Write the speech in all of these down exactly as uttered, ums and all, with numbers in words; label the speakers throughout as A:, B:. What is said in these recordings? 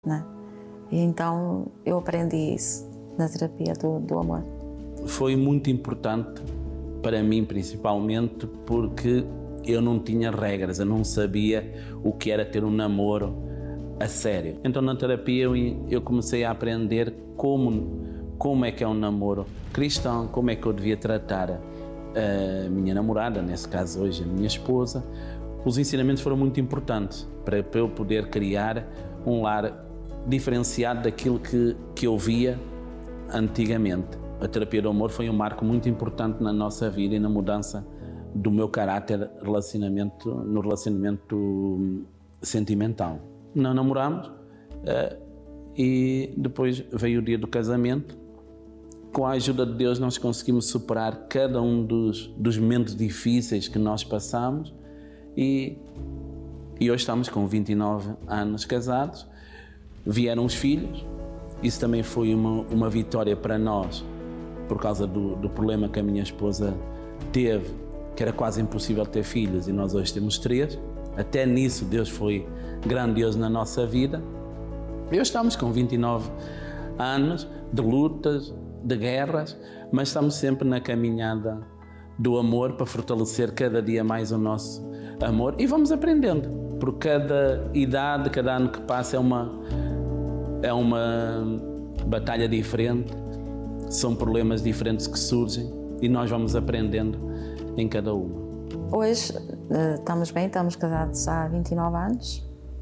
A: né? E então eu aprendi isso na terapia do, do amor.
B: Foi muito importante para mim, principalmente, porque eu não tinha regras, eu não sabia o que era ter um namoro a sério. Então na terapia eu, eu comecei a aprender como, como é que é um namoro cristão, como é que eu devia tratar a minha namorada, nesse caso hoje a minha esposa. Os ensinamentos foram muito importantes para, para eu poder criar um lar diferenciado daquilo que, que eu via antigamente. A terapia do amor foi um marco muito importante na nossa vida e na mudança do meu caráter relacionamento, no relacionamento sentimental. Não namorámos uh, e depois veio o dia do casamento. Com a ajuda de Deus nós conseguimos superar cada um dos, dos momentos difíceis que nós passamos e, e hoje estamos com vinte e nove anos casados. Vieram os filhos, isso também foi uma, uma vitória para nós por causa do, do problema que a minha esposa teve, que era quase impossível ter filhos e nós hoje temos três. Até nisso Deus foi grandioso na nossa vida. E hoje estamos com vinte e nove anos de lutas, de guerras, mas estamos sempre na caminhada do amor para fortalecer cada dia mais o nosso amor e vamos aprendendo. Por cada idade, cada ano que passa é uma, é uma batalha diferente, são problemas diferentes que surgem e nós vamos aprendendo em cada uma.
A: Hoje uh, estamos bem, estamos casados há vinte e nove anos.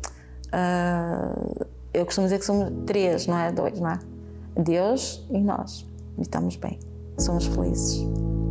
A: Uh, eu costumo dizer que somos três, não é? Dois, não é? Deus e nós. E estamos bem, somos felizes.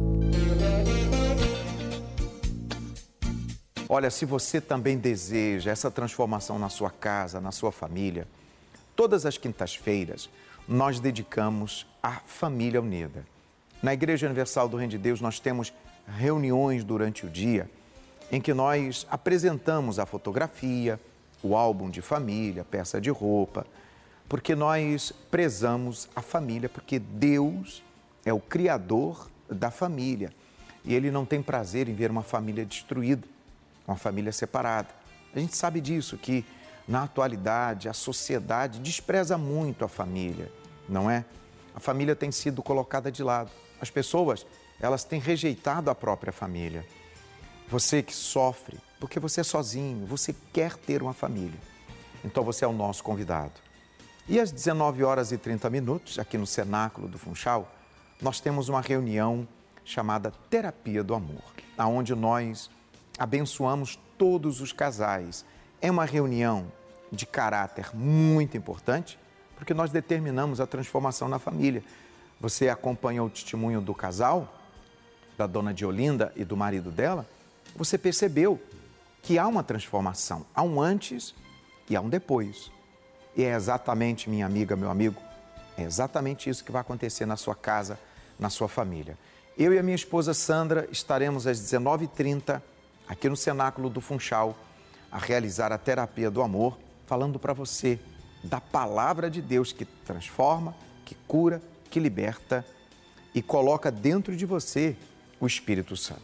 C: Olha, se você também deseja essa transformação na sua casa, na sua família, todas as quintas-feiras nós dedicamos à Família Unida. Na Igreja Universal do Reino de Deus nós temos reuniões durante o dia em que nós apresentamos a fotografia, o álbum de família, peça de roupa, porque nós prezamos a família, porque Deus é o Criador da família e Ele não tem prazer em ver uma família destruída, uma família separada. A gente sabe disso, que na atualidade a sociedade despreza muito a família, não é? A família tem sido colocada de lado. As pessoas, elas têm rejeitado a própria família. Você que sofre, porque você é sozinho, você quer ter uma família. Então você é o nosso convidado. E às dezenove horas e trinta minutos, aqui no Cenáculo do Funchal, nós temos uma reunião chamada Terapia do Amor, onde nós abençoamos todos os casais. É uma reunião de caráter muito importante, porque nós determinamos a transformação na família. Você acompanhou o testemunho do casal, da dona Diolinda e do marido dela, você percebeu que há uma transformação, há um antes e há um depois. E é exatamente, minha amiga, meu amigo, é exatamente isso que vai acontecer na sua casa, na sua família. Eu e a minha esposa Sandra estaremos às dezenove e trinta, aqui no Cenáculo do Funchal, a realizar a Terapia do Amor, falando para você da Palavra de Deus que transforma, que cura, que liberta e coloca dentro de você o Espírito Santo.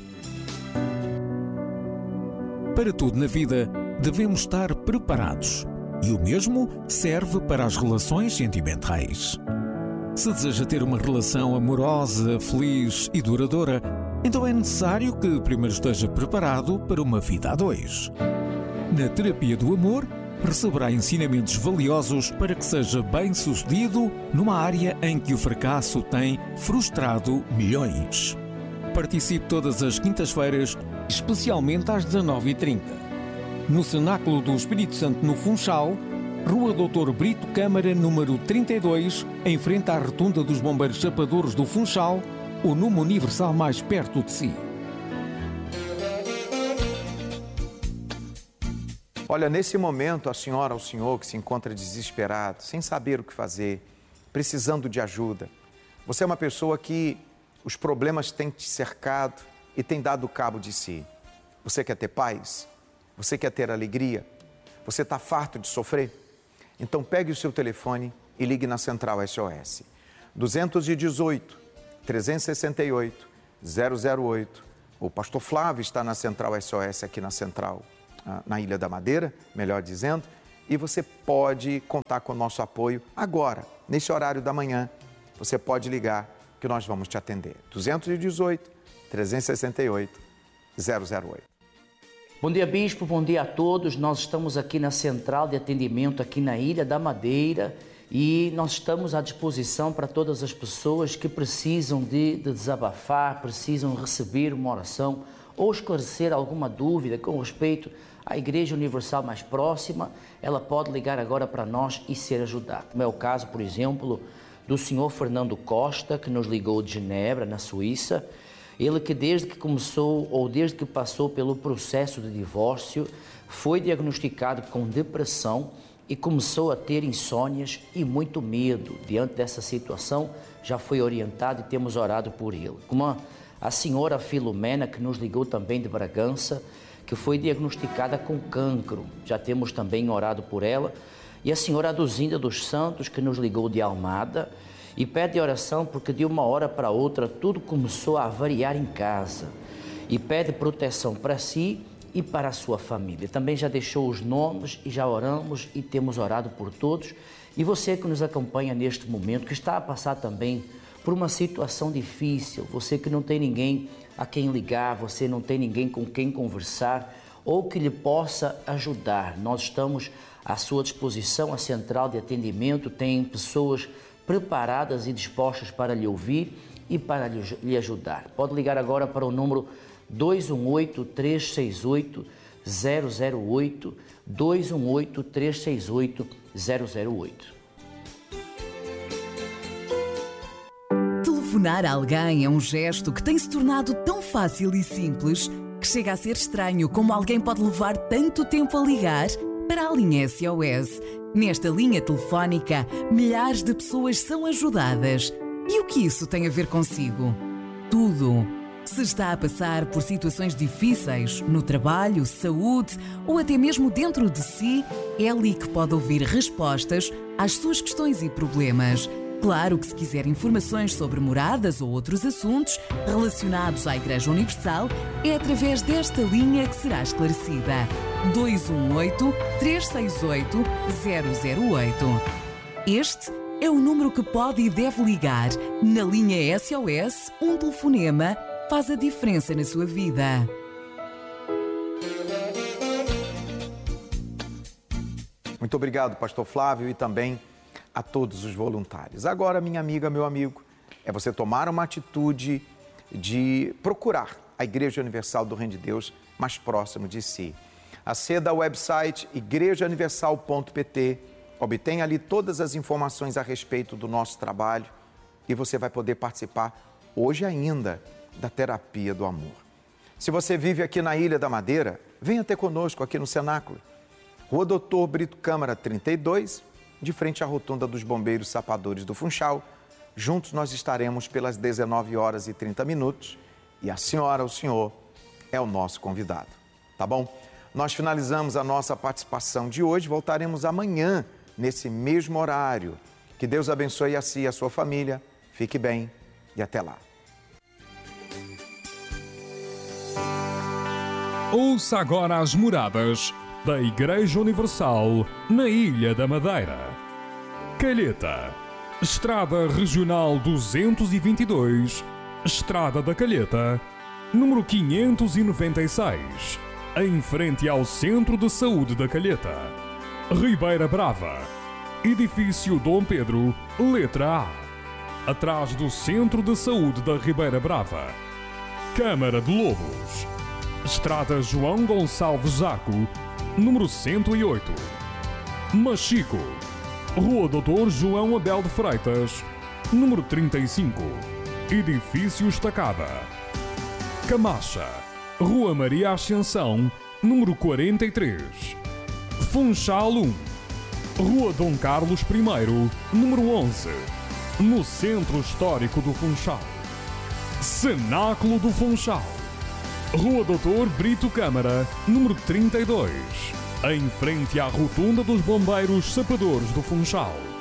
D: Para tudo na vida, devemos estar preparados. E o mesmo serve para as relações sentimentais. Se deseja ter uma relação amorosa, feliz e duradoura, então é necessário que primeiro esteja preparado para uma vida a dois. Na Terapia do Amor, receberá ensinamentos valiosos para que seja bem-sucedido numa área em que o fracasso tem frustrado milhões. Participe todas as quintas-feiras, especialmente às dezenove e trinta. No Cenáculo do Espírito Santo, no Funchal, Rua doutor Brito Câmara, número trinta e dois, em frente à Rotunda dos Bombeiros Chapadores do Funchal, o número universal mais perto de si.
C: Olha, nesse momento, a senhora ou o senhor que se encontra desesperado, sem saber o que fazer, precisando de ajuda. Você é uma pessoa que os problemas têm te cercado e têm dado cabo de si. Você quer ter paz? Você quer ter alegria? Você está farto de sofrer? Então pegue o seu telefone e ligue na Central S O S. dois um oito, três seis oito, zero zero oito. O pastor Flávio está na Central S O S aqui na Central, na Ilha da Madeira, melhor dizendo. e você pode contar com o nosso apoio agora, nesse horário da manhã. Você pode ligar que nós vamos te atender. duzentos e dezoito, trezentos e sessenta e oito, zero zero oito.
E: Bom dia, Bispo. Bom dia a todos. Nós estamos aqui na central de atendimento aqui na Ilha da Madeira e nós estamos à disposição para todas as pessoas que precisam de, de desabafar, precisam receber uma oração ou esclarecer alguma dúvida com respeito à Igreja Universal mais próxima. Ela pode ligar agora para nós e ser ajudada. Como é o caso, por exemplo, do senhor Fernando Costa, que nos ligou de Genebra, na Suíça. Ele que desde que começou ou desde que passou pelo processo de divórcio, foi diagnosticado com depressão e começou a ter insônias e muito medo. Diante dessa situação, já foi orientado e temos orado por ele. Como a, a senhora Filomena, que nos ligou também de Bragança, que foi diagnosticada com cancro. Já temos também orado por ela. E a senhora Aduzinda dos Santos, que nos ligou de Almada, e pede oração porque de uma hora para outra tudo começou a variar em casa. E pede proteção para si e para a sua família. Também já deixou os nomes e já oramos e temos orado por todos. E você que nos acompanha neste momento, que está a passar também por uma situação difícil, você que não tem ninguém a quem ligar, você não tem ninguém com quem conversar ou que lhe possa ajudar. Nós estamos à sua disposição, a central de atendimento tem pessoas preparadas e dispostas para lhe ouvir e para lhe ajudar. Pode ligar agora para o número dois um oito, três seis oito, zero zero oito, dois um oito, três seis oito, zero zero oito.
F: Telefonar a alguém é um gesto que tem se tornado tão fácil e simples que chega a ser estranho como alguém pode levar tanto tempo a ligar para a linha S O S. Nesta linha telefónica, milhares de pessoas são ajudadas. E o que isso tem a ver consigo? Tudo. Se está a passar por situações difíceis, no trabalho, saúde ou até mesmo dentro de si, é ali que pode ouvir respostas às suas questões e problemas. Claro que se quiser informações sobre moradas ou outros assuntos relacionados à Igreja Universal, é através desta linha que será esclarecida. dois um oito, três seis oito, zero zero oito. Este é o número que pode e deve ligar. Na linha S O S, um telefonema faz a diferença na sua vida.
C: Muito obrigado, pastor Flávio, e também a todos os voluntários. Agora, minha amiga, meu amigo, é você tomar uma atitude de procurar a Igreja Universal do Reino de Deus mais próximo de si. Aceda ao website igreja universal ponto p t, obtenha ali todas as informações a respeito do nosso trabalho e você vai poder participar hoje ainda da terapia do amor. Se você vive aqui na Ilha da Madeira, venha ter conosco aqui no Cenáculo. Rua Doutor Brito Câmara trinta e dois, de frente à rotunda dos Bombeiros Sapadores do Funchal. Juntos nós estaremos pelas dezenove horas e trinta minutos e a senhora, o senhor, é o nosso convidado, tá bom? Nós finalizamos a nossa participação de hoje, voltaremos amanhã nesse mesmo horário. Que Deus abençoe a si e a sua família, fique bem e até lá.
D: Ouça agora as moradas da Igreja Universal na Ilha da Madeira. Calheta, Estrada Regional duzentos e vinte e dois, Estrada da Calheta, número quinhentos e noventa e seis, em frente ao Centro de Saúde da Calheta. Ribeira Brava, Edifício Dom Pedro, letra A, atrás do Centro de Saúde da Ribeira Brava. Câmara de Lobos, Estrada João Gonçalves Zaco, número cento e oito. Machico, Rua Doutor João Abel de Freitas, número trinta e cinco, Edifício Estacada. Camacha, Rua Maria Ascensão, número quarenta e três. Funchal um, Rua Dom Carlos I, número onze, no Centro Histórico do Funchal. Cenáculo do Funchal, Rua Doutor Brito Câmara, número trinta e dois, em frente à rotunda dos Bombeiros Sapadores do Funchal.